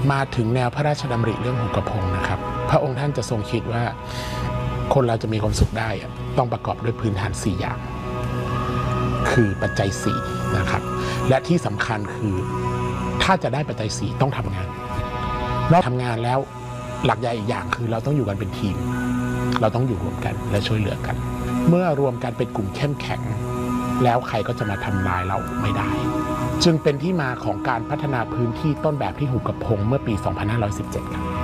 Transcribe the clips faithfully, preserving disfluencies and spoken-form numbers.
มาถึงแนวพระราชดำริเรื่องหุบกระพงนะครับพระองค์ท่านจะทรงคิดว่าคนเราจะมีความสุขได้ต้องประกอบด้วยพื้นฐานสี่อย่างคือปัจจัยสี่นะครับและที่สำคัญคือถ้าจะได้ปัจจัยสี่ต้องทำงานเราทำงานแล้วหลักใหญ่อีกอย่างคือเราต้องอยู่กันเป็นทีมเราต้องอยู่รวมกันและช่วยเหลือกันเมื่อรวมกันเป็นกลุ่มเข้มแข็งแล้วใครก็จะมาทำลายเราไม่ได้จึงเป็นที่มาของการพัฒนาพื้นที่ต้นแบบที่หุบกระพงเมื่อปี สองพันห้าร้อยสิบเจ็ด ครับ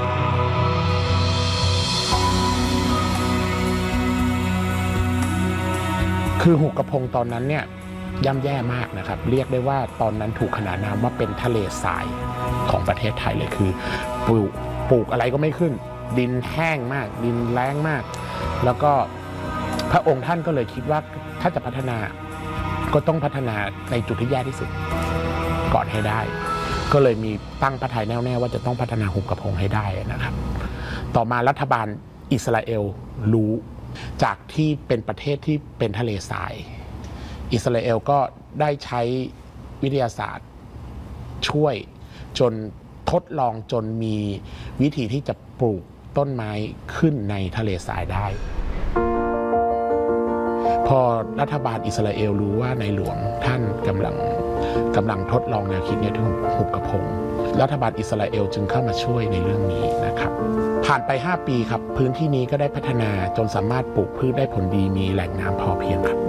คือหุบกระพงตอนนั้นเนี่ยย่ำแย่มากนะครับเรียกได้ว่าตอนนั้นถูกขนานนามว่าเป็นทะเลทรายของประเทศไทยเลยคือปลูกปลูกอะไรก็ไม่ขึ้นดินแห้งมากดินแล้งมากแล้วก็พระองค์ท่านก็เลยคิดว่าถ้าจะพัฒนาก็ต้องพัฒนาในจุดที่แย่ที่สุดก่อนให้ได้ก็เลยมีตั้งพระทัยแน่วแน่ว่าจะต้องพัฒนาหุบกระพงให้ได้นะครับต่อมารัฐบาลอิสราเอลรู้จากที่เป็นประเทศที่เป็นทะเลทรายอิสราเอลก็ได้ใช้วิทยาศาสตร์ช่วยจนทดลองจนมีวิธีที่จะปลูกต้นไม้ขึ้นในทะเลทรายได้พอรัฐบาลอิสราเอลรู้ว่าในหลวงท่านกำลังกำลังทดลองแนวคิดนี้ที่หุบกระพงรัฐบาลอิสราเอลจึงเข้ามาช่วยในเรื่องนี้นะครับผ่านไปห้าปีครับพื้นที่นี้ก็ได้พัฒนาจนสามารถปลูกพืชได้ผลดีมีแหล่งน้ำพอเพียงครับ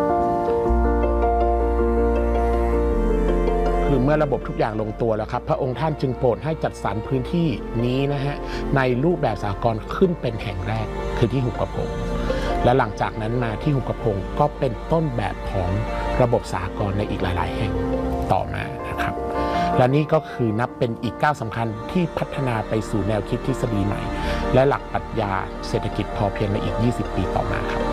คือเมื่อระบบทุกอย่างลงตัวแล้วครับพระองค์ท่านจึงโปรดให้จัดสรรพื้นที่นี้นะฮะในรูปแบบสหกรณ์ขึ้นเป็นแห่งแรกคือที่หุบกระพงและหลังจากนั้นมาที่หุบกระพงก็เป็นต้นแบบของระบบสหกรณ์ในอีกหลายๆแห่งต่อมานะครับและนี่ก็คือนับเป็นอีกก้าวสำคัญที่พัฒนาไปสู่แนวคิดทฤษฎีใหม่และหลักปรัชญาเศรษฐกิจพอเพียงในอีกยี่สิบปีต่อมาครับ